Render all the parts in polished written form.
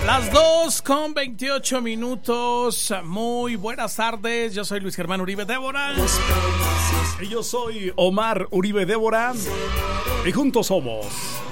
Las 2:28. Muy buenas tardes. Yo soy Luis Germán Uribe Débora. Y yo soy Omar Uribe Débora. Y juntos somos.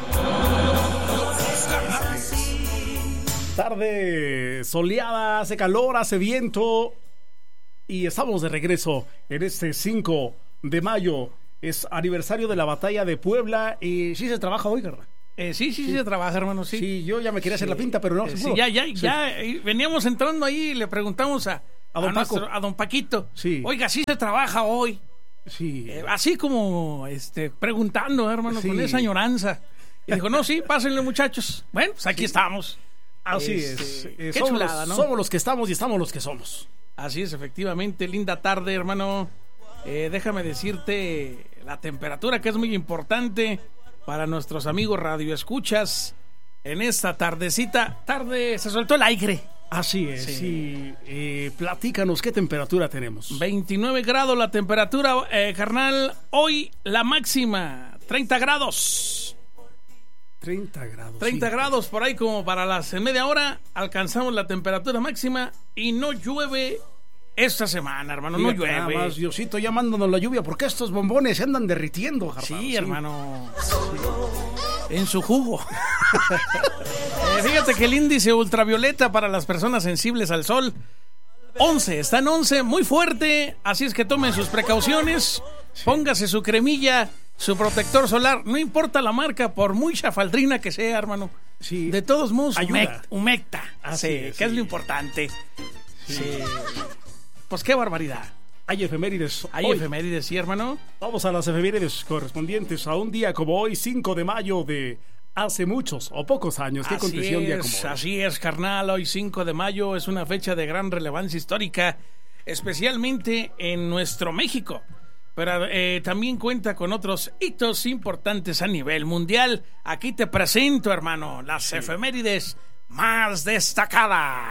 Tarde soleada, hace calor, hace viento. Y estamos de regreso en este 5 de mayo. Es aniversario de la batalla de Puebla. Y sí se trabaja hoy, ¿verdad? Sí, se trabaja, hermano, sí. Sí, yo ya me quería hacer la pinta, pero no. Sí, ya. Veníamos entrando ahí y le preguntamos a don Paquito. Sí. Oiga, sí se trabaja hoy. Sí. Así como preguntando, hermano, sí, con esa añoranza. Y dijo, no, sí, pásenle, muchachos. Bueno, pues aquí estamos. Así es. Qué somos chulada, ¿no? Somos los que estamos y estamos los que somos. Así es, efectivamente. Linda tarde, hermano. Déjame decirte la temperatura, que es muy importante para nuestros amigos radioescuchas. En esta tardecita, se soltó el aire. Así es, sí. Platícanos, ¿qué temperatura tenemos? 29 grados la temperatura, carnal. Hoy la máxima, 30 grados. 30 grados. 30 grados, por ahí como para las media hora alcanzamos la temperatura máxima y no llueve esta semana, hermano. Fíjate, no llueve. Nada más, Diosito, ya mándanos la lluvia porque estos bombones se andan derritiendo, Jarpado. Sí, hermano. Sí. En su jugo. Fíjate que el índice ultravioleta para las personas sensibles al sol 11, está en 11, muy fuerte, así es que tomen sus precauciones, póngase su cremilla, su protector solar, no importa la marca, por muy chafaldrina que sea, hermano. Sí. De todos modos, humecta. Que es lo importante. Sí. Pues qué barbaridad. Hay efemérides. Efemérides, sí, hermano. Vamos a las efemérides correspondientes a un día como hoy, 5 de mayo de hace muchos o pocos años. ¿Qué aconteció un día como hoy? Así es, carnal. Hoy 5 de mayo es una fecha de gran relevancia histórica, especialmente en nuestro México. Pero también cuenta con otros hitos importantes a nivel mundial. Aquí te presento, hermano, las efemérides más destacadas.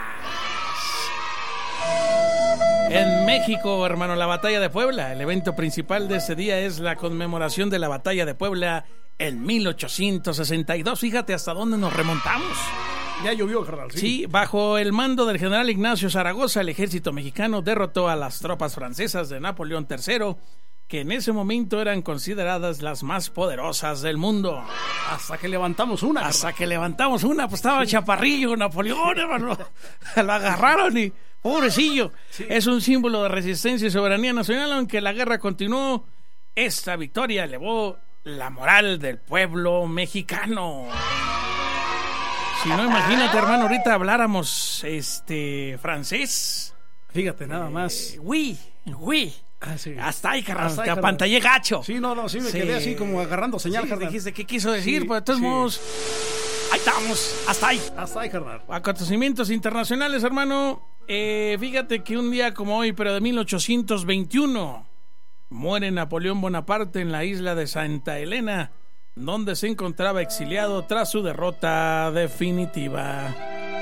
En México, hermano, la batalla de Puebla. El evento principal de este día es la conmemoración de la batalla de Puebla en 1862. Fíjate hasta dónde nos remontamos. Ya llovió, carnal. Sí, bajo el mando del general Ignacio Zaragoza, el ejército mexicano derrotó a las tropas francesas de Napoleón III, que en ese momento eran consideradas las más poderosas del mundo. Hasta que levantamos una. Pues estaba chaparrillo Napoleón, hermano. Lo agarraron y pobrecillo. Sí. Es un símbolo de resistencia y soberanía nacional, aunque la guerra continuó. Esta victoria elevó la moral del pueblo mexicano. Si no, imagínate, hermano, ahorita habláramos francés. Fíjate, nada más. Oui. Sí. Hasta ahí, carnal, te apantallé gacho. Sí, sí, me quedé así como agarrando señal, carnal. Dijiste, ¿qué quiso decir? Pues de todos modos, ahí estamos, hasta ahí, carnal. Acontecimientos internacionales, hermano. Fíjate que un día como hoy, pero de 1821, muere Napoleón Bonaparte en la isla de Santa Elena, donde se encontraba exiliado tras su derrota definitiva.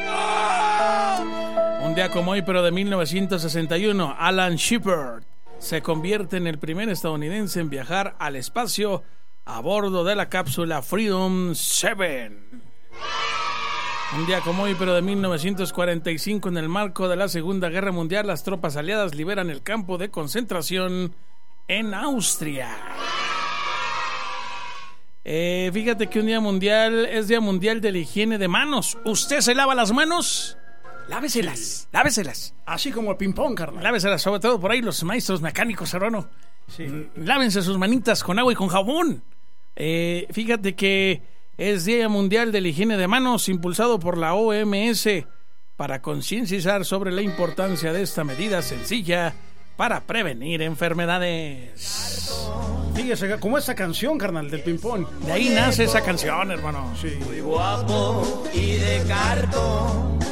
Un día como hoy, pero de 1961, Alan Shepard se convierte en el primer estadounidense en viajar al espacio a bordo de la cápsula Freedom 7. Un día como hoy, pero de 1945, en el marco de la Segunda Guerra Mundial, las tropas aliadas liberan el campo de concentración en Austria. Fíjate que un día mundial es Día Mundial de la Higiene de Manos. ¿Usted se lava las manos? Láveselas. Así como el ping-pong, carnal. Láveselas, sobre todo por ahí los maestros mecánicos, hermano. Sí. Lávense sus manitas con agua y con jabón. Fíjate que es Día Mundial de la Higiene de Manos, impulsado por la OMS para concienciar sobre la importancia de esta medida sencilla para prevenir enfermedades. Fíjese, como esa canción, carnal, del ping-pong. De ahí nace esa canción, hermano. Sí. Muy guapo y de cartón.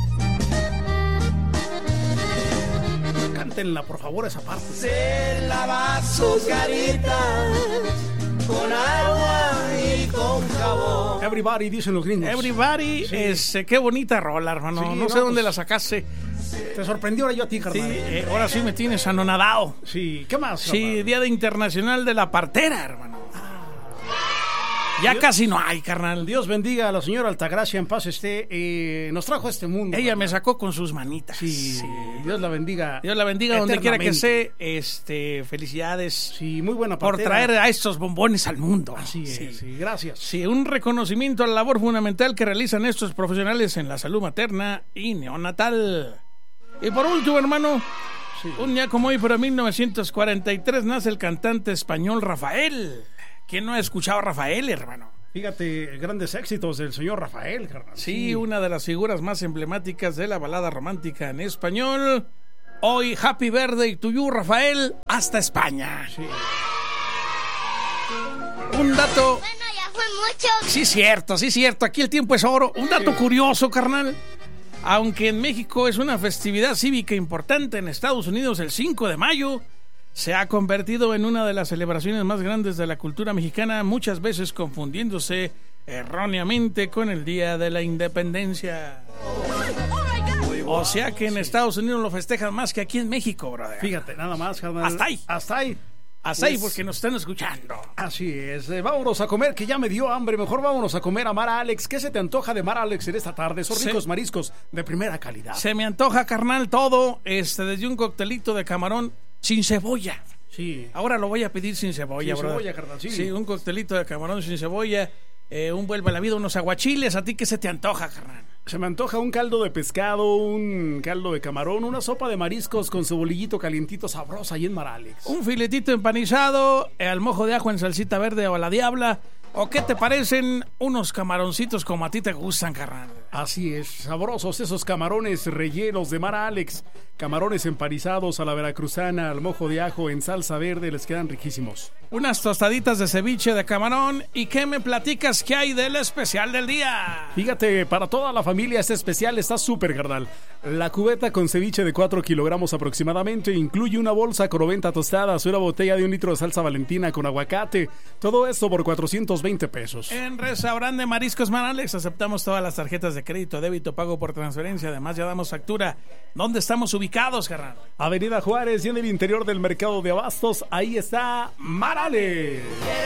Cántenla, por favor, esa parte. Se lava sus caritas con agua y con jabón. Everybody, dicen los gringos. Everybody, qué bonita rola, hermano. Sí, no sé dónde la sacaste. Te sorprendió ahora yo a ti, carnal. Sí, ahora sí me tienes anonadado. Sí, ¿qué más? Sí, carnal? Día Internacional de la Partera, hermano. Ya casi no hay, carnal. Dios bendiga a la señora Altagracia, en paz esté. Nos trajo a este mundo. Ella me sacó con sus manitas. Sí. Dios la bendiga. Dios la bendiga donde quiera que sea. Felicidades. Sí, muy buena por partera. traer a estos bombones al mundo. Así es, sí, gracias. Sí, un reconocimiento a la labor fundamental que realizan estos profesionales en la salud materna y neonatal. Y por último, hermano, un día como hoy, pero en 1943, nace el cantante español Rafael. ¿Quién no ha escuchado a Rafael, hermano? Fíjate, grandes éxitos del señor Rafael, carnal. Sí, una de las figuras más emblemáticas de la balada romántica en español. Hoy, Happy Birthday to you, Rafael, hasta España. Sí. Un dato... Bueno, ya fue mucho. Sí, cierto. Aquí el tiempo es oro. Un dato curioso, carnal. Aunque en México es una festividad cívica importante, en Estados Unidos el 5 de mayo se ha convertido en una de las celebraciones más grandes de la cultura mexicana, muchas veces confundiéndose erróneamente con el Día de la Independencia. O sea que en Estados Unidos lo festejan más que aquí en México, brother. Fíjate, nada más, carnal. Hasta ahí. Hasta ahí, porque nos están escuchando. Así es. Vámonos a comer, que ya me dio hambre. Mejor vámonos a comer a Mar Alex. ¿Qué se te antoja de Mar Alex en esta tarde? Son ricos mariscos de primera calidad. Se me antoja, carnal, todo. Desde un coctelito de camarón sin cebolla. Sí. Ahora lo voy a pedir sin cebolla, sin brother. Cebolla, carnal, sí. Sí, un coctelito de camarón sin cebolla. Un vuelve a la vida, unos aguachiles. ¿A ti qué se te antoja, carnal? Se me antoja un caldo de pescado, un caldo de camarón, una sopa de mariscos con su bolillito calientito sabrosa ahí en Mar Alex. Un filetito empanizado, al mojo de ajo en salsita verde o a la diabla. ¿O qué te parecen unos camaroncitos como a ti te gustan, carnal? Así es, sabrosos esos camarones rellenos de Mar Alex. Camarones empanizados a la veracruzana, al mojo de ajo en salsa verde, les quedan riquísimos. Unas tostaditas de ceviche de camarón. ¿Y qué me platicas que hay del especial del día? Fíjate, para toda la familia este especial está súper, carnal. La cubeta con ceviche de 4 kilogramos aproximadamente incluye una bolsa con 90 tostadas, una botella de 1 litro de salsa valentina con aguacate. Todo esto por 420 pesos. En Restaurante Mariscos Mar Alex aceptamos todas las tarjetas de crédito, débito, pago por transferencia. Además ya damos factura. ¿Dónde estamos ubicados, carnal? Avenida Juárez y en el interior del mercado de abastos. Ahí está Mar Alex.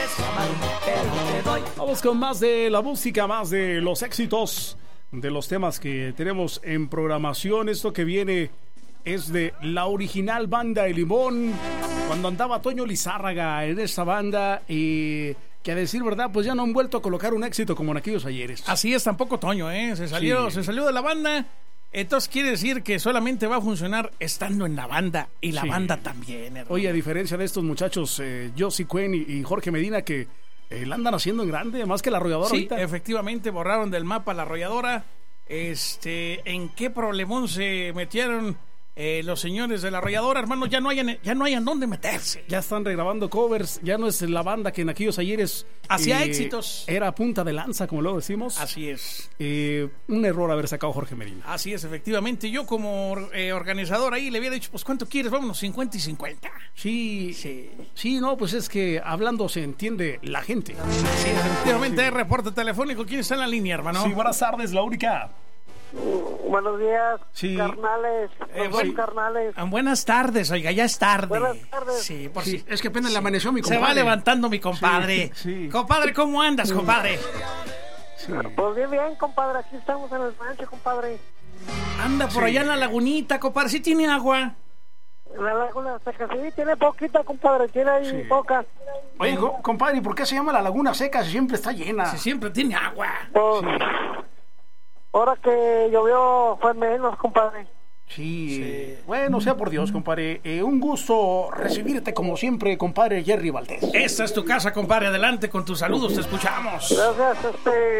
Vamos con más de la música, más de los éxitos, de los temas que tenemos en programación. Esto que viene es de la original banda El Limón, cuando andaba Toño Lizárraga en esa banda, y que a decir verdad pues ya no han vuelto a colocar un éxito como en aquellos ayeres. Así es, tampoco Toño, se salió de la banda. Entonces quiere decir que solamente va a funcionar estando en la banda, y la banda también, hermano. Oye, a diferencia de estos muchachos, Josie Cuen y Jorge Medina, que la andan haciendo en grande, más que la Arrolladora. Sí, ahorita. Efectivamente, borraron del mapa la Arrolladora. ¿En qué problemón se metieron los señores de la Arrolladora, hermano? Ya no hay en dónde meterse. Ya están regrabando covers, ya no es la banda que en aquellos ayeres hacía éxitos. Era punta de lanza, como lo decimos. Así es. Un error haber sacado Jorge Medina. Así es, efectivamente. Yo como organizador ahí le había dicho, pues ¿cuánto quieres? Vámonos, 50 y 50. Sí, no, pues es que hablando se entiende la gente. Sí, efectivamente, hay reporte telefónico. ¿Quién está en la línea, hermano? Sí, buenas tardes, la única. Buenos días, sí. Carnales. Carnales. Buenas tardes, oiga, ya es tarde. Buenas tardes. Sí, sí. Es que apenas le amaneció mi compadre. Se va levantando mi compadre. Sí. Compadre, ¿cómo andas, compadre? Sí. Pues bien, compadre. Aquí estamos en el rancho, compadre. Anda por allá en la lagunita, compadre. ¿Sí tiene agua? La laguna seca, sí, tiene poquita, compadre. Tiene ahí poca. Oye, compadre, ¿por qué se llama la laguna seca si siempre está llena? Si siempre tiene agua. Pues, ahora que llovió fue menos, compadre. Sí. Bueno, sea por Dios, compadre. Un gusto recibirte como siempre, compadre Jerry Valdés. Esta es tu casa, compadre. Adelante con tus saludos, te escuchamos. Gracias,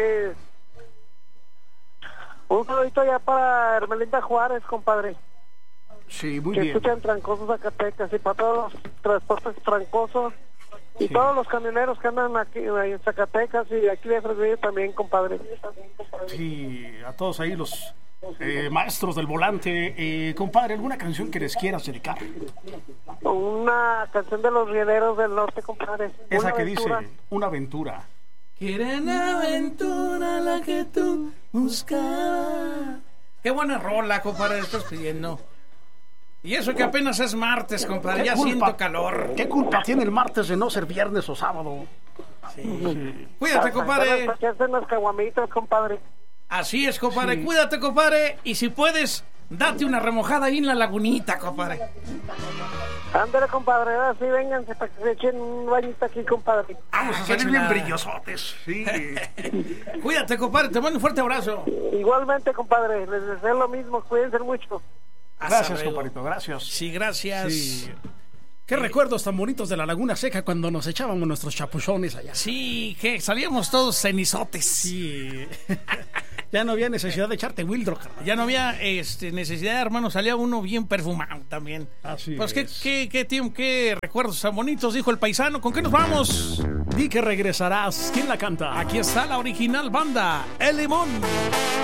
un saludito ya para Hermelinda Juárez, compadre. Sí, muy que bien. Escuchan Trancosos Zacatecas, y para todos los transportes trancosos y todos los camioneros que andan aquí en Zacatecas y aquí de Fresnillo también, compadre. Sí, a todos ahí los maestros del volante. Compadre, ¿alguna canción que les quieras dedicar? Una canción de los riederos del norte, compadre. Esa que dice, una aventura. Quieren aventura la que tú buscabas. Qué buena rola, compadre, estás pidiendo. Y eso que apenas es martes, compadre, ya siento calor. ¿Qué culpa tiene el martes de no ser viernes o sábado? Cuídate, compadre. Para echarse unas caguamitas, compadre. Así es, compadre. Cuídate, compadre. Y si puedes, date una remojada ahí en la lagunita, compadre. Ándale, compadre, ahora sí, vénganse para que se echen un bañito aquí, compadre. Vamos a salir bien brillosotes. Sí. Cuídate, compadre, te mando un fuerte abrazo. Igualmente, compadre, les deseo lo mismo, cuídense mucho. Gracias, compadrito, gracias. Sí, gracias. Sí. Qué recuerdos tan bonitos de la Laguna Seca cuando nos echábamos nuestros chapuchones allá. Sí, que salíamos todos cenizotes. Sí. Ya no había necesidad de echarte Wildro, carnal. Ya no había necesidad, hermano, salía uno bien perfumado también. Así pues es. qué recuerdos tan bonitos, dijo el paisano. ¿Con qué nos vamos? Di que regresarás. ¿Quién la canta? Aquí está la original banda, El Limón.